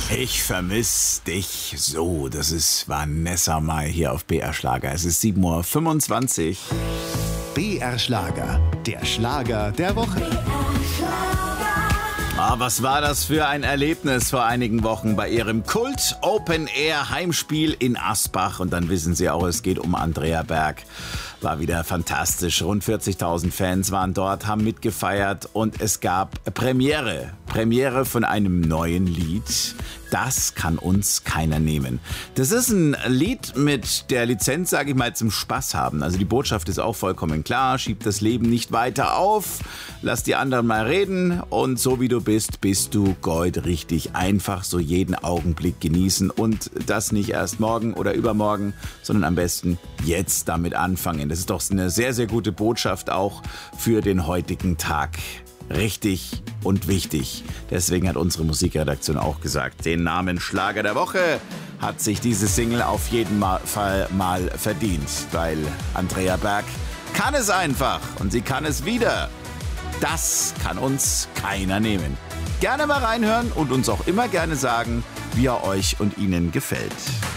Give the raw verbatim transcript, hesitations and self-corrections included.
Ich vermiss dich so. Das ist Vanessa Mai hier auf B R Schlager. Es ist sieben Uhr fünfundzwanzig. B R Schlager, der Schlager der Woche. Ah, was war das für ein Erlebnis vor einigen Wochen bei ihrem Kult Open Air Heimspiel in Asbach. Und dann wissen Sie auch, es geht um Andrea Berg. War wieder fantastisch. Rund vierzigtausend Fans waren dort, haben mitgefeiert und es gab Premiere. Premiere von einem neuen Lied. Das kann uns keiner nehmen. Das ist ein Lied mit der Lizenz, sage ich mal, zum Spaß haben. Also die Botschaft ist auch vollkommen klar. Schieb das Leben nicht weiter auf. Lass die anderen mal reden. Und so wie du bist, bist du goldrichtig. Einfach so jeden Augenblick genießen. Und das nicht erst morgen oder übermorgen, sondern am besten jetzt damit anfangen. Das ist doch eine sehr, sehr gute Botschaft auch für den heutigen Tag. Richtig und wichtig. Deswegen hat unsere Musikredaktion auch gesagt, den Namen Schlager der Woche hat sich diese Single auf jeden Fall mal verdient. Weil Andrea Berg kann es einfach und sie kann es wieder. Das kann uns keiner nehmen. Gerne mal reinhören und uns auch immer gerne sagen, wie er euch und Ihnen gefällt.